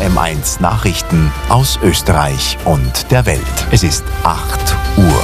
VM1 Nachrichten aus Österreich und der Welt. Es ist 8 Uhr.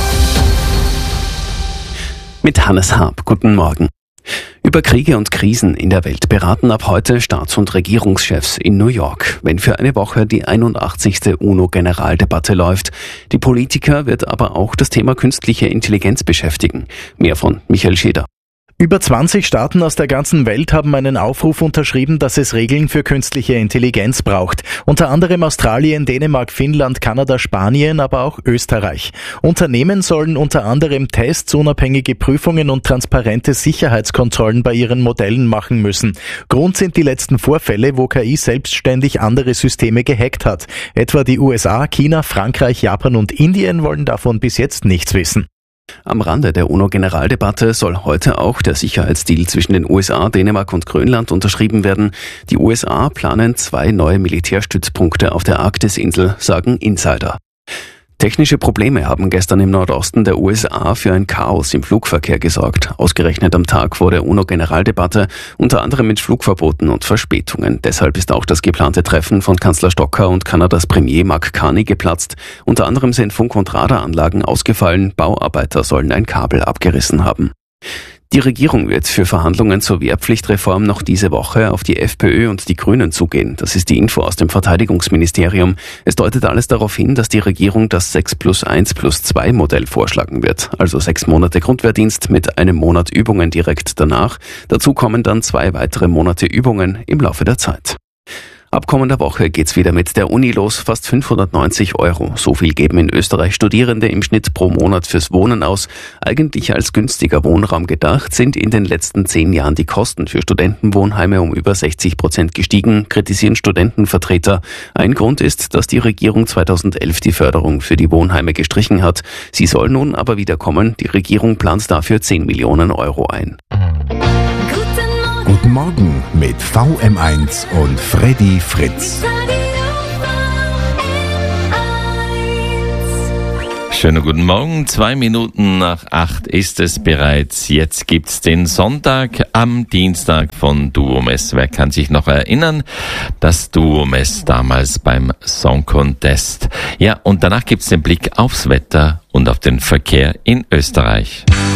Mit Hannes Haab. Guten Morgen. Über Kriege und Krisen in der Welt beraten ab heute Staats- und Regierungschefs in New York, wenn für eine Woche die 81. UNO-Generaldebatte läuft. Die Politiker wird aber auch das Thema künstliche Intelligenz beschäftigen. Mehr von Michael Scheder. Über 20 Staaten aus der ganzen Welt haben einen Aufruf unterschrieben, dass es Regeln für künstliche Intelligenz braucht. Unter anderem Australien, Dänemark, Finnland, Kanada, Spanien, aber auch Österreich. Unternehmen sollen unter anderem Tests, unabhängige Prüfungen und transparente Sicherheitskontrollen bei ihren Modellen machen müssen. Grund sind die letzten Vorfälle, wo KI selbstständig andere Systeme gehackt hat. Etwa die USA, China, Frankreich, Japan und Indien wollen davon bis jetzt nichts wissen. Am Rande der UNO-Generaldebatte soll heute auch der Sicherheitsdeal zwischen den USA, Dänemark und Grönland unterschrieben werden. Die USA planen 2 neue Militärstützpunkte auf der Arktisinsel, sagen Insider. Technische Probleme haben gestern im Nordosten der USA für ein Chaos im Flugverkehr gesorgt. Ausgerechnet am Tag vor der UNO-Generaldebatte, unter anderem mit Flugverboten und Verspätungen. Deshalb ist auch das geplante Treffen von Kanzler Stocker und Kanadas Premier Mark Carney geplatzt. Unter anderem sind Funk- und Radaranlagen ausgefallen. Bauarbeiter sollen ein Kabel abgerissen haben. Die Regierung wird für Verhandlungen zur Wehrpflichtreform noch diese Woche auf die FPÖ und die Grünen zugehen. Das ist die Info aus dem Verteidigungsministerium. Es deutet alles darauf hin, dass die Regierung das 6+1+2 Modell vorschlagen wird. Also 6 Monate Grundwehrdienst mit einem Monat Übungen direkt danach. Dazu kommen dann 2 weitere Monate Übungen im Laufe der Zeit. Ab kommender Woche geht's wieder mit der Uni los, fast 590 €. So viel geben in Österreich Studierende im Schnitt pro Monat fürs Wohnen aus. Eigentlich als günstiger Wohnraum gedacht, sind in den letzten 10 Jahren die Kosten für Studentenwohnheime um über 60% gestiegen, kritisieren Studentenvertreter. Ein Grund ist, dass die Regierung 2011 die Förderung für die Wohnheime gestrichen hat. Sie soll nun aber wieder kommen. Die Regierung plant dafür 10 Millionen € ein. Guten Morgen mit VM1 und Freddy Fritz. Schönen guten Morgen, 2 Minuten nach 8 ist es bereits. Jetzt gibt's den Sonntag am Dienstag von Duomess. Wer kann sich noch erinnern? Das Duomess damals beim Song Contest. Ja, und danach gibt's den Blick aufs Wetter und auf den Verkehr in Österreich.